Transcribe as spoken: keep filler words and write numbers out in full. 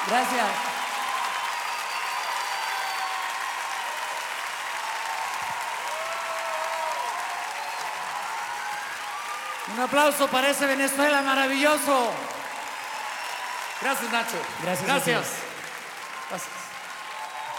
Gracias. Un aplauso para ese Venezuela maravilloso. Gracias, Nacho. Gracias. Gracias. Gracias.